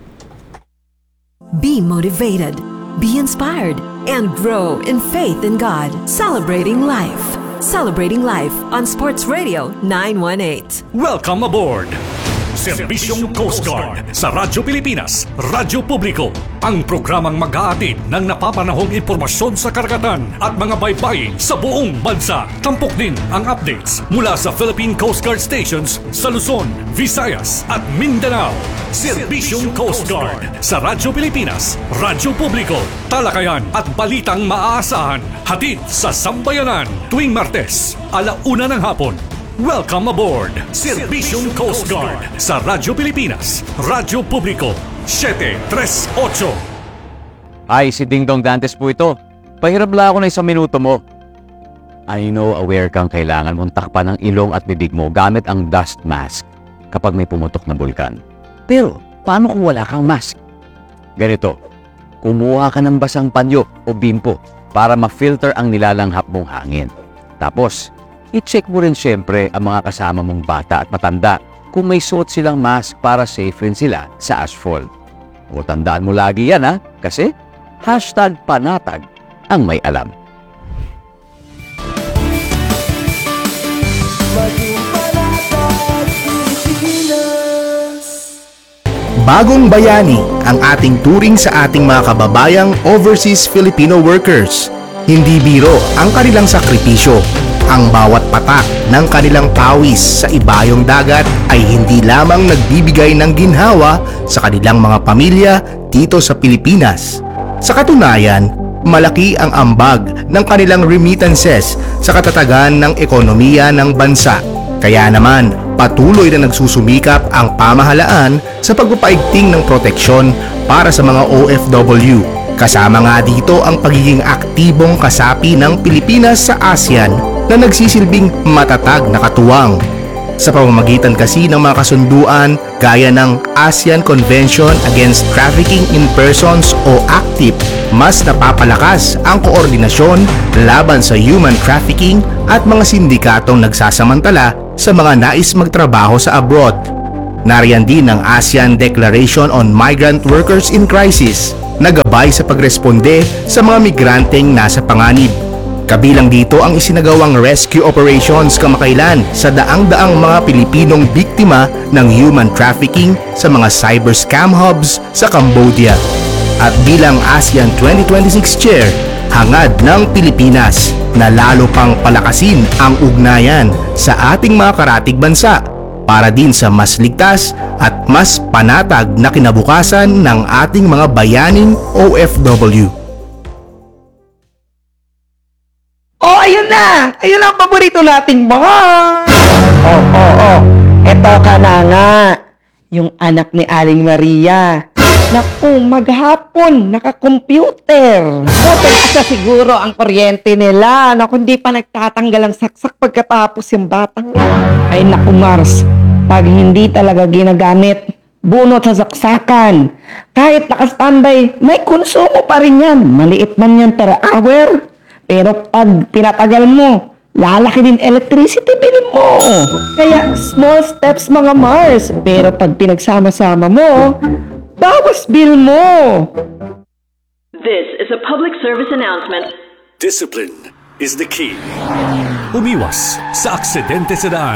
Be motivated, be inspired, and grow in faith in God. Celebrating Life. Celebrating Life on Sports Radio nine one eight. Welcome aboard! Serbisyong Coast Guard sa Radyo Pilipinas, Radyo Publiko. Ang programang mag-aatid ng napapanahong impormasyon sa karagatan at mga baybayin sa buong bansa. Tampok din ang updates mula sa Philippine Coast Guard stations sa Luzon, Visayas at Mindanao. Serbisyong Coast Guard sa Radyo Pilipinas, Radyo Publiko. Talakayan at balitang maaasahan. Hatid sa Sambayanan tuwing Martes, alauna ng hapon. Welcome aboard! Serbisyong Coast Guard sa Radyo Pilipinas, Radyo Publiko, seven three eight. Ay, si Ding Dong Dantes po ito. Pahirap lang ako na isang minuto mo. I know aware kang kailangan mong takpan ang ilong at bibig mo gamit ang dust mask kapag may pumutok na bulkan. Pero, paano kung wala kang mask? Ganito, kumuha ka ng basang panyo o bimpo para ma-filter ang nilalanghap mong hangin. Tapos, i-check mo rin siyempre ang mga kasama mong bata at matanda kung may suot silang mask para safe rin sila sa asphalt. O tandaan mo lagi yan ha, kasi hashtag panatag ang may alam. Bagong Bayani ang ating turing sa ating mga kababayang overseas Filipino workers. Hindi biro ang kanilang sakripisyo. Ang bawat patak ng kanilang pawis sa ibayong dagat ay hindi lamang nagbibigay ng ginhawa sa kanilang mga pamilya dito sa Pilipinas. Sa katunayan, malaki ang ambag ng kanilang remittances sa katatagan ng ekonomiya ng bansa. Kaya naman, patuloy na nagsusumikap ang pamahalaan sa pagpapaigting ng proteksyon para sa mga O F W. Kasama nga dito ang pagiging aktibong kasapi ng Pilipinas sa ASEAN na nagsisilbing matatag na katuwang. Sa pamamagitan kasi ng mga kasunduan gaya ng ASEAN Convention Against Trafficking in Persons o ACTIP, mas napapalakas ang koordinasyon laban sa human trafficking at mga sindikatong nagsasamantala sa mga nais magtrabaho sa abroad. Nariyan din ang ASEAN Declaration on Migrant Workers in Crisis na gabay sa pagresponde sa mga migranteng nasa panganib. Kabilang dito ang isinagawang rescue operations kamakailan sa daang-daang mga Pilipinong biktima ng human trafficking sa mga cyber scam hubs sa Cambodia. At bilang ASEAN twenty twenty-six Chair, hangad ng Pilipinas na lalo pang palakasin ang ugnayan sa ating mga karatig bansa para din sa mas ligtas at mas panatag na kinabukasan ng ating mga bayaning O F W. Oh, ayun na! Ayun ang paborito nating bar! Oh, oh, oh. Eto ka na nga. Yung anak ni Aling Maria. Naku, maghapon, naka-computer. Mataasa siguro ang kuryente nila. Naku, hindi pa nagtatanggal ang saksak pagkatapos yung batang yan. Ay naku, Mars. Pag hindi talaga ginagamit, bunot sa saksakan. Kahit naka-standby, may konsumo pa rin yan. Maliit man yan per hour. Pero pag pinatagal mo, lalaki din electricity bill mo. Kaya small steps mga Mars. Pero pag pinagsama-sama mo, bawas bill mo. This is a public service announcement. Discipline is the key. Umiwas sa aksidente sa daan.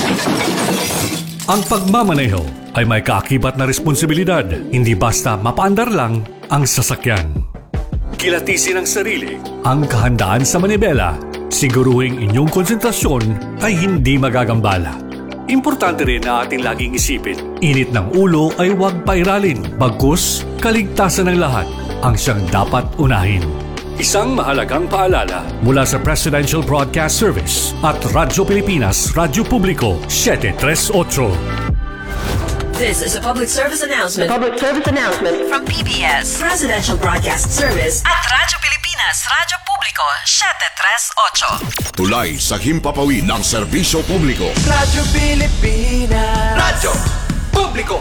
Ang pagmamaneho ay may kaakibat na responsibilidad. Hindi basta mapaandar lang ang sasakyan. Kilatisin ang sarili, ang kahandaan sa manibela. Siguruhing inyong konsentrasyon ay hindi magagambala. Importante rin na ating laging isipin, init ng ulo ay huwag pairalin, bagkus kaligtasan ng lahat ang siyang dapat unahin. Isang mahalagang paalala mula sa Presidential Broadcast Service at Radyo Pilipinas, Radyo Publiko, seven three eight. This is a public service announcement Public service announcement from P B S Presidential Broadcast Service at Radyo Pilipinas, Radyo Publiko, seven three eight. Tulay sa himpapawid ng serbisyo publiko. Radyo Pilipinas. Radyo Publiko.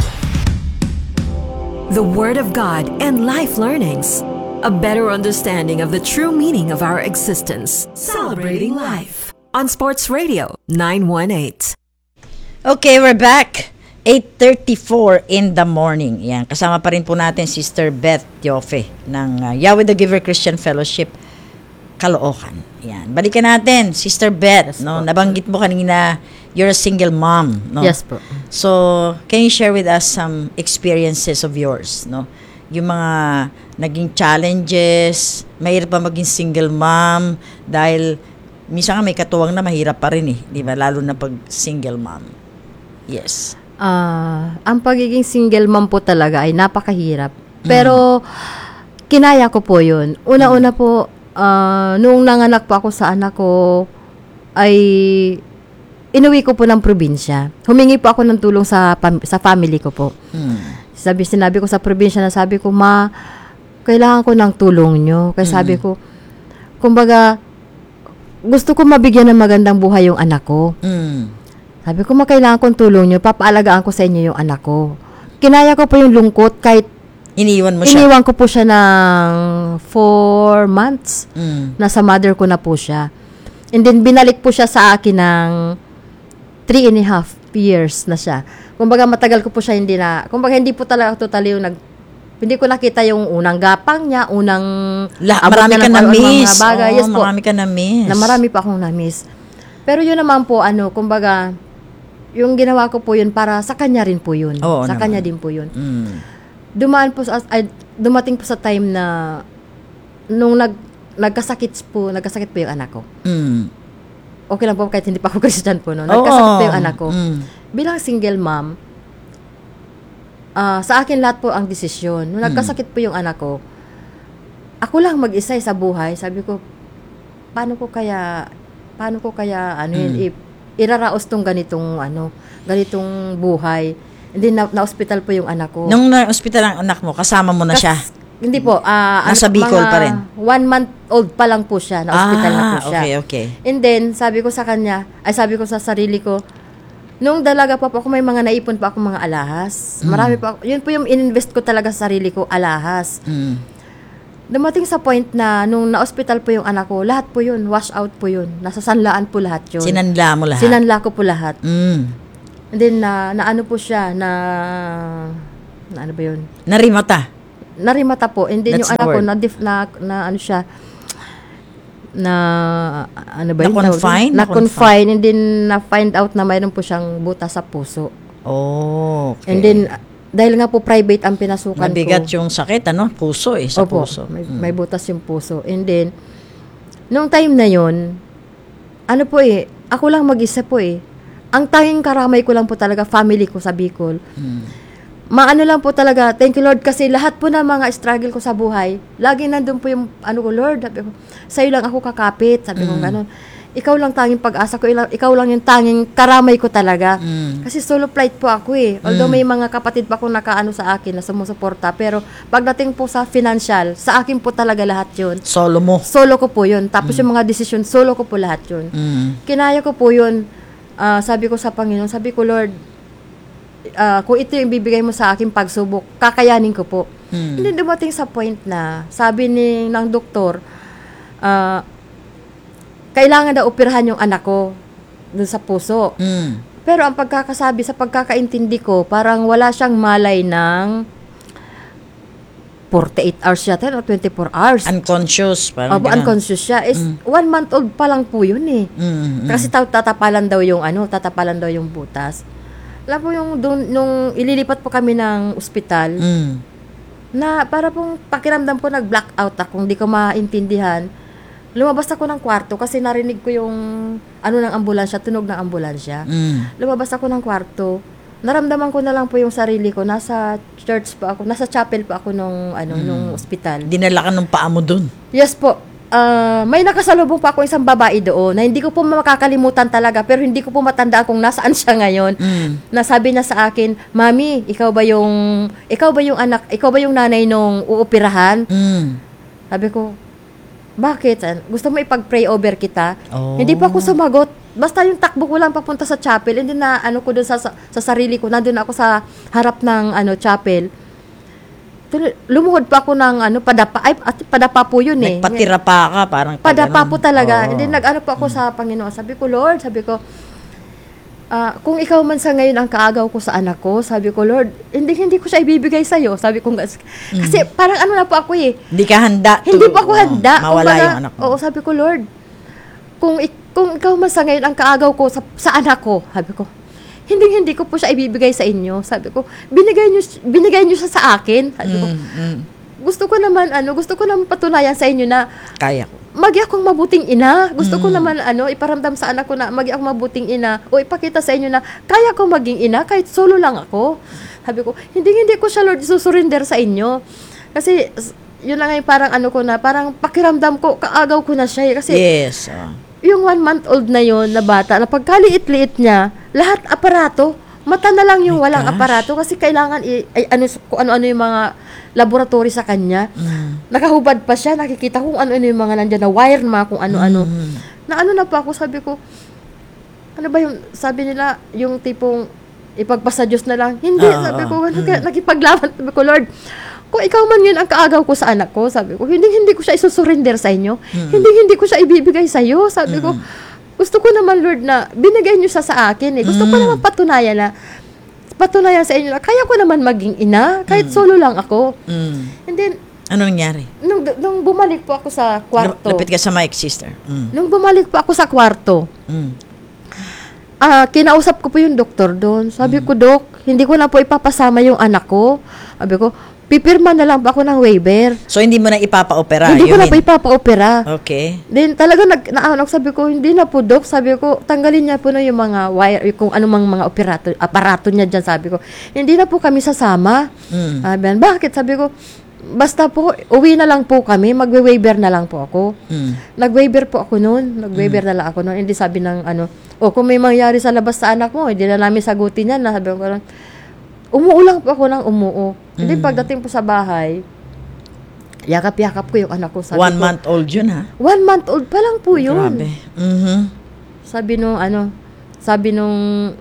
The Word of God and life learnings. A better understanding of the true meaning of our existence. Celebrating life. On Sports Radio nine one eight. Okay, we're back. eight thirty-four in the morning. Yan, kasama pa rin po natin Sister Beth Tiofe ng uh, Yahweh the Giver Christian Fellowship Caloocan. Yan. Balikan natin, Sister Beth, no? Nabanggit mo kanina you're a single mom, no? Yes po. So, can you share with us some experiences of yours, no? Yung mga naging challenges, mahirap pa maging single mom dahil minsan nga may katuwang na mahirap pa rin eh, di ba? Lalo na pag single mom. Yes. Ah, ang pagiging single mom po talaga ay napakahirap. Pero kinaya ko po 'yun. Una-una po uh, nung nanganak po ako sa anak ko ay inuwi ko po ng probinsya. Humingi po ako ng tulong sa pam- sa family ko po. Hmm. Sabi sinabi ko sa probinsya na sabi ko, "Ma, kailangan ko ng tulong nyo." Kasi sabi ko, kumbaga gusto ko mabigyan ng magandang buhay yung anak ko. Hmm. Sabi ko, makailangan kong tulong nyo, papaalagaan ko sa inyo yung anak ko. Kinaya ko po yung lungkot kahit iniwan mo siya. Iniwan ko po siya ng four months. Mm. Nasa mother ko na po siya. And then, binalik po siya sa akin ng three and a half years na siya. Kumbaga, matagal ko po siya hindi na, kumbaga, hindi po talaga totally yung nag, hindi ko nakita yung unang gapang niya, unang La, marami ka na-miss. Oh, yes po. Marami ka na-miss. Na marami pa akong na-miss. Pero yun naman po, ano, kumbaga, yung ginawa ko po yun para sa kanya rin po yun. Oo, sa naman. kanya din po yun. Mm. Dumaan po sa, ay, dumating po sa time na nung nag, nagkasakit po, nagkasakit po yung anak ko. Mm. Okay lang po kahit hindi pa ako Christian po, no? Nagkasakit Oo. po yung anak ko. Mm. Bilang single mom, uh, sa akin lahat po ang desisyon. Nung Mm. nagkasakit po yung anak ko, ako lang mag-isa sa buhay. Sabi ko, paano ko kaya, paano ko kaya, ano yun, Mm. if, iraraos tong ganitong ano, ganitong buhay. Hindi na, na-hospital po yung anak ko. Nung na-hospital ang anak mo, kasama mo na Kas, siya? Hindi po. Uh, Nasa ano, Bicol mga pa rin? One month old pa lang po siya. Na-hospital ah, na po siya. okay, okay. And then, sabi ko sa kanya, ay sabi ko sa sarili ko, Nung dalaga pa po ako, may mga naipon pa ako mga alahas. Marami pa ako. Yun po yung ininvest ko talaga sa sarili ko, alahas. Mm. Dumating sa point na nung na-hospital po yung anak ko, lahat po yun, wash out po yun. Nasa sanlaan po lahat yun. Sinanla mo lahat? Sinanla ko po lahat. Mm. And then, na, na ano po siya, na, na ano ba yun? Narimata? Narimata po. And then That's yung the anak ko, word. na, dif, na, na ano siya, na, ano ba yun? Na-confine? Na-confine. And then, na-find out na mayroon po siyang butas sa puso. Oh, okay. And then, dahil nga po private ang pinasukan Mabigat ko. yung sakit, ano? Puso eh, sa Opo, puso. may, Mm. may butas yung puso. And then, nung time na yon, ano po eh, ako lang mag-isa po eh. Ang tanging karamay ko lang po talaga, family ko sa Bicol. Mm. Maano lang po talaga, thank you Lord, kasi lahat po ng mga struggle ko sa buhay, lagi nandun po yung, ano ko, Lord, sabi ko, sa'yo lang ako kakapit, sabi ko Mm. gano'n. Ikaw lang tanging pag-asa ko, ila- ikaw lang yung tanging karamay ko talaga. Mm. Kasi solo flight po ako eh. Although may mga kapatid pa akong nakaano sa akin na sumusuporta, pero pagdating po sa financial, sa akin po talaga lahat yun. Solo mo? Solo ko po yun. Tapos yung mga desisyon, solo ko po lahat yun. Mm. Kinaya ko po yun. Ah, sabi ko sa Panginoon, sabi ko, Lord, ah, kung ito yung bibigay mo sa akin pagsubok, kakayanin ko po. Mm. Hindi dumating sa point na, sabi ni ng doktor, ah, kailangan daw operahan yung anak ko dun sa puso. Mm. Pero ang pagkakasabi, sa pagkakaintindi ko, parang wala siyang malay ng forty-eight hours yata o twenty-four hours. Unconscious. Parang Opo, ganun. unconscious siya. Is Mm. one month old pa lang po yun eh. Mm, mm. Kasi ta- tatapalan daw yung ano, tatapalan daw yung butas. Alam po yung dun, nung ililipat po kami ng ospital, Mm. na para pong pakiramdam po nag-blackout ako, hindi ko maintindihan. Lumabas ako ng kwarto kasi narinig ko yung ano ng ambulansya, tunog ng ambulansya. Mm. Lumabas ako ng kwarto. Naramdaman ko na lang po yung sarili ko. Nasa church pa ako, nasa chapel pa ako nung ano, nung ospital. Dinala ka ng paa mo dun. Yes po. Ah, may nakasalubong pa ako isang babae doon na hindi ko po makakalimutan talaga, pero hindi ko po matandaan kung nasaan siya ngayon. Mm. Nasabi niya sa akin, "Mami, ikaw ba yung ikaw ba yung anak, ikaw ba yung nanay nung uoperahan?" Mm. Sabi ko, "Bakit? Gusto mo ipag-pray over kita?" Oh. Hindi pa ako sumagot. Basta yung takbo ko lang papunta sa chapel, hindi na ano ko doon sa, sa sa sarili ko, nandun ako sa harap ng ano chapel. Tuloy- Lumuhod pa ako ng ano padapa, ay at padapa po yun eh. Nagpatira pa ka, parang Padapa ganun. po talaga. Oo. Hindi nag-ano po ako sa Panginoon. Sabi ko, Lord, sabi ko, ah, kung ikaw man sa ngayon ang kaagaw ko sa anak ko, sabi ko, Lord, hindi hindi ko siya ibibigay sa iyo. Sabi ko, kasi parang ano na po ako eh. Hindi ka handa. to- Hindi pa ako oo, handa. Mawala Kumbaga, yung anak mo. Oo, sabi ko, Lord, kung, ik- kung ikaw man sa ngayon ang kaagaw ko sa, sa anak ko, sabi ko, hindi hindi ko po siya ibibigay sa inyo. Sabi ko, binigay niyo binigay niyo siya sa akin. Sabi ko, Mm, mm. gusto ko naman ano, gusto ko naman patunayan sa inyo na Kaya ko. magi akong mabuting ina. Gusto Mm. ko naman ano, iparamdam sa anak ko na magi akong mabuting ina o ipakita sa inyo na kaya ko maging ina kahit solo lang ako. Sabi ko, hindi hindi ko siya Lord susurrender sa inyo. Kasi s- yun lang yung parang ano ko na, parang pakiramdam ko, kaagaw ko na siya eh. Kasi Yes. oh. yung one month old na yon na bata, na pagkaliit-liit niya, lahat aparato, mata na lang yung My walang gosh. aparato kasi kailangan i, ay, ano, kung ano-ano yung mga laboratory sa kanya. Mm. Nakahubad pa siya, nakikita kung ano-ano yung mga nandyan na wire, mga kung ano-ano. Mm. Na ano na pa ako, sabi ko, ano ba yung, sabi nila, yung tipong ipagpasa Diyos na lang. Hindi, Oo, sabi ko, oo. ano, kaya nakipaglaban, sabi ko, Lord, kung ikaw man yun ang kaagaw ko sa anak ko, sabi ko, hindi, hindi ko siya isusurrender sa inyo. Hindi, hindi ko siya ibibigay sa iyo. Sabi ko, gusto ko naman, Lord, na binigay niyo siya sa akin. Eh. Gusto ko Mm. naman patunayan na, patunayan sa inyo na, kaya ko naman maging ina, kahit solo lang ako. Mm. And then, Ano nangyari? nung, nung bumalik po ako sa kwarto, Lapit ka sa mic, sister. Mm. nung bumalik po ako sa kwarto, Mm. ah, kinausap ko po yung doktor doon. Sabi ko, Dok, hindi ko na po ipapasama yung anak ko. Sabi ko, pipirma na lang po ako ng waiver. So, hindi mo na ipapa-opera? Hindi you ko na mean? po ipapa-opera. Okay. Then talaga nag naanak sabi ko, hindi na po Dok, sabi ko, tanggalin niya po na yung mga wire, kung anumang mga operato, aparato niya diyan, sabi ko. Hindi na po kami sasama. Mm. Sabi, bakit? Sabi ko, basta po, uwi na lang po kami, magwe-waiver na lang po ako. Mm. Nag-waiver po ako noon. Nag-waiver na lang ako noon. Hindi sabi ng ano, o kung may mangyari sa labas sa anak mo, hindi na namin sagutin yan. Sabi ko lang, umuo lang po ako ng umuo. Hindi pagdating po sa bahay, yakap-yakap ko yung anak ko. Sabi One ko, month old yun, ha? One month old pa lang po yun. Grabe. Mhm. Sabi nung ano, sabi nung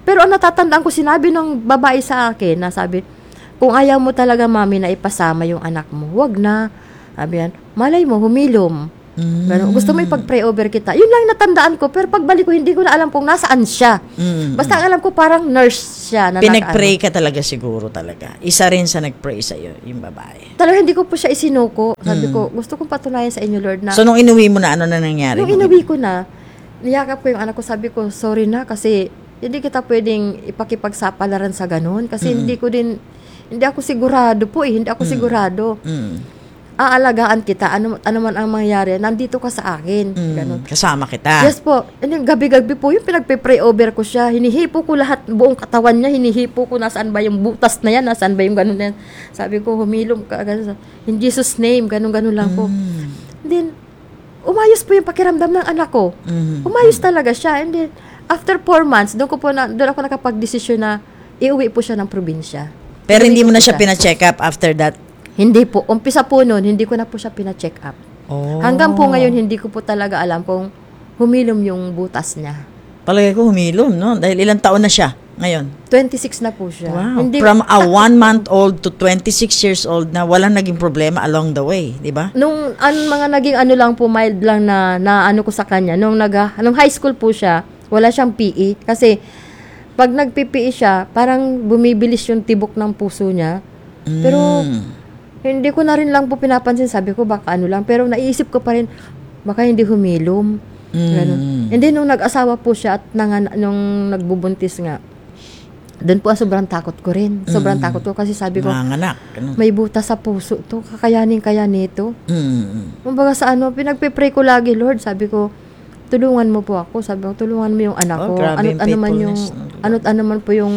Pero ang natatandaan ko, sinabi ng babae sa akin, na sabi, kung ayaw mo talaga, mami, na ipasama yung anak mo, wag na. Sabi yan, malay mo, humilom. Mm. Ganun. Gusto mo ipag-pray over kita. Yun lang natandaan ko, pero pagbalik ko, hindi ko na alam kung nasaan siya. Mm. Basta ang alam ko, parang nurse siya. Na Pinag-pray naka- ka talaga siguro talaga. Isa rin sa nag-pray sa'yo, yung babae. Talaga hindi ko po siya isinuko. Sabi ko, gusto kong patunayan sa inyo, Lord, na So, nung inuwi mo na, ano na nangyari? nung inuwi ko na, niyakap ko yung anak ko, sabi ko, sorry na, kasi hindi kita pwedeng ipakipagsapalaran sa ganun. Kasi Mm. hindi ko din, hindi ako sigurado po eh, hindi ako sigurado. Mm. Aalagaan kita, ano, ano man ang mangyari, nandito ka sa akin. Mm. Ganun. Kasama kita. Yes po. And yung gabi-gabi po, yung pinagpe-pray over ko siya, hinihipo ko lahat, buong katawan niya, hinihipo ko nasaan ba yung butas na yan, nasaan ba yung ganun na yan. Sabi ko, humilom ka, ganun. In Jesus' name, ganun-ganun lang po. Mm. And then, umayos po yung pakiramdam ng anak ko. Mm. Umayos talaga siya. And then, after four months, doon ko po na, doon ako nakapag-desisyon na iuwi po siya ng probinsya. Pero Iuwi hindi ko mo na po siya pina-check up after that? Hindi po. Umpisa po noon, hindi ko na po siya pina-check up. Oh. Hanggang po ngayon, hindi ko po talaga alam kung humilom yung butas niya. Palagay ko humilom, no? Dahil ilang taon na siya ngayon? twenty-six na po siya. Wow. Hindi, From a one-month-old to twenty-six years old na walang naging problema along the way, di ba? nung an, mga naging ano lang po, mild lang na, na ano ko sa kanya, nung, nag, nung high school po siya, wala siyang P E. Kasi, pag nag-P P E siya, parang bumibilis yung tibok ng puso niya. Pero, Mm. hindi ko na rin lang po pinapansin. Sabi ko, baka ano lang. Pero naiisip ko pa rin, baka hindi humilom. Ganun. Mm. And then, nung nag-asawa po siya at nang, nung nagbubuntis nga, doon po ang sobrang takot ko rin. Sobrang Mm. takot ko kasi sabi ko, Manganak. Ano? may butas sa puso to. Kakayanin kaya nito. Mm. Kumbaga sa ano, pinagpe-pray ko lagi, Lord. Sabi ko, tulungan mo po ako. Sabi ko, tulungan mo yung anak Oh, ko. grabe Ano't yung ano man yung, faithfulness ng Lord. ano't ano man po yung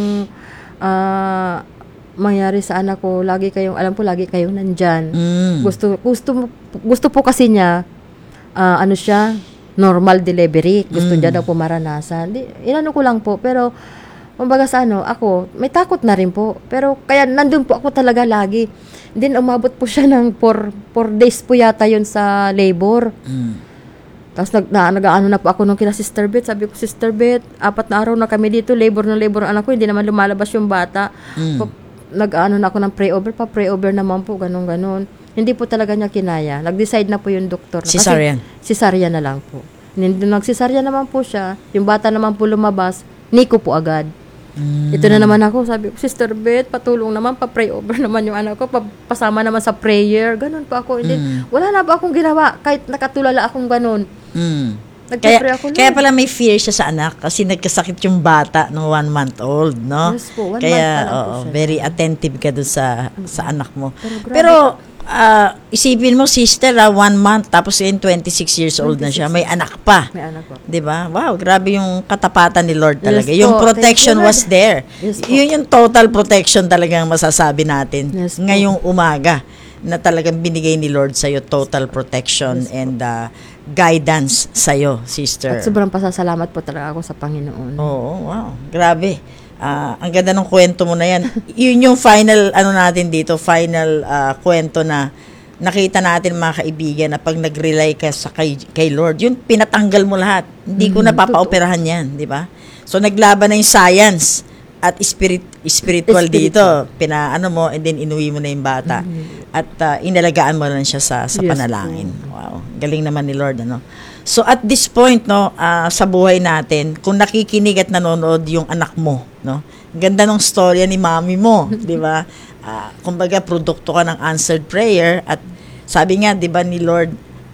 ah, mangyari sa anak ko. Lagi kayong, alam po, lagi kayong nandyan. Mm. Gusto, gusto, gusto po kasi niya, ah, ano siya, normal delivery. Gusto Mm. niya daw po maranasan. Di, inano ko lang po, pero, kumbaga sa ano, ako, may takot na rin po. Pero, kaya nandun po ako talaga lagi. Then, umabot po siya ng four, four days po yata yun sa labor. Mm. Tapos nag, na, nag-ano na po ako nung kina Sister Beth. Sabi ko, Sister Beth, apat na araw na kami dito, labor na labor ang anak ko, hindi naman lumalabas yung bata. Mm. Pa- Nag-ano na ako ng pray over, pa pray over naman po, ganun ganon. Hindi po talaga niya kinaya. Nag-decide na po yung doktor. na- kasi Cesarean. Cesarean na lang po. Nung nag-cesarean naman po siya, yung bata naman po lumabas, Nico po agad. Mm. Ito na naman ako, sabi ko, Sister Beth, patulong naman, pa-pray over naman yung anak ko, pa- pasama naman sa prayer, ganun po ako. Hindi, Mm. wala na ba akong ginawa, kahit nakatulala akong ganun. Mm. Nagpipray Kaya, ako kaya lang. pala may fear siya sa anak kasi nagkasakit yung bata no one month old, no? Yes po, one kaya, month pa lang po oo, siya. very attentive ka dun sa sa anak mo. Pero grabe Pero, ah, isipin mo, sister, ah, one month, tapos yun, twenty-six years old na siya, may anak pa. May anak po. Di ba? Wow, grabe yung katapatan ni Lord talaga. Yes yung po. protection Thank you, was Lord. there. Yes po. Yun yung total protection talagang masasabi natin Yes po. ngayong umaga na talagang binigay ni Lord sa'yo total protection and uh, guidance sa'yo, sister. At sobrang pasasalamat po talaga ako sa Panginoon. Oo, wow. Grabe. Ah, ang ganda ng kwento mo na yan. Yun yung final, ano natin dito, final ah, kwento na nakita natin mga kaibigan na pag nag-rely ka sa kay, kay Lord, yun pinatanggal mo lahat. Hindi ko Mhm, napapaoperahan yan, di ba? So naglaban na yung science at spirit spiritual Spiritual. dito. Pina ano mo and then inuwi mo na yung bata. At ah, inalagaan mo lang siya sa sa Yes panalangin. Wow. Galing naman ni Lord, ano. So at this point, no, ah, sa buhay natin, kung nakikinig at nanonood yung anak mo, no, ganda ng storya ni mami mo, di ba? Ah, kumbaga, produkto ka ng answered prayer at sabi nga, di ba ni Lord,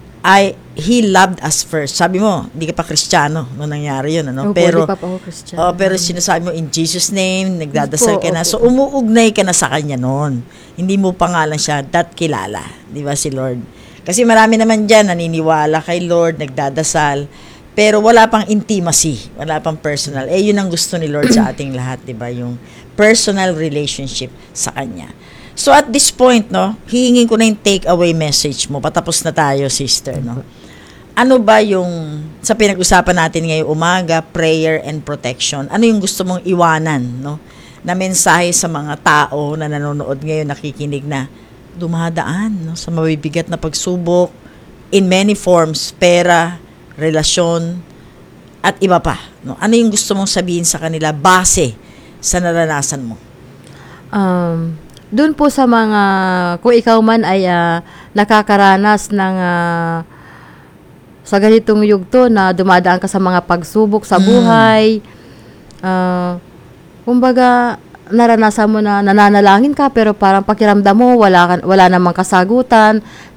I, He loved us first. Sabi mo, hindi ka pa Kristiyano nung nangyari yun, ano? Opo, pero, di pa po ako Christian. oh, pero sinasabi mo, in Jesus' name, nagdadasal Opo, ka na. opo. So, umuugnay ka na sa Kanya noon. Hindi mo pa nga lang siya dat kilala. Di ba si Lord? Kasi marami naman dyan, naniniwala kay Lord, nagdadasal, pero wala pang intimacy, wala pang personal. Eh, yun ang gusto ni Lord sa ating lahat, di ba? Yung personal relationship sa Kanya. So, at this point, no, hihingin ko na yung take-away message mo. Patapos na tayo, sister, no? Ano ba yung, sa pinag-usapan natin ngayong umaga, prayer and protection, ano yung gusto mong iwanan, no? Na mensahe sa mga tao na nanonood ngayon, nakikinig na dumadaan, no? Sa mabibigat na pagsubok, in many forms, pera, relasyon, at iba pa. No? Ano yung gusto mong sabihin sa kanila base sa naranasan mo? Um, doon po sa mga, kung ikaw man ay ah, nakakaranas ng ah, sa ganitong yugto na dumadaan ka sa mga pagsubok sa buhay, ah, kumbaga, naranasan mo na nananalangin ka pero parang pakiramdam mo wala, ka- wala namang kasagutan,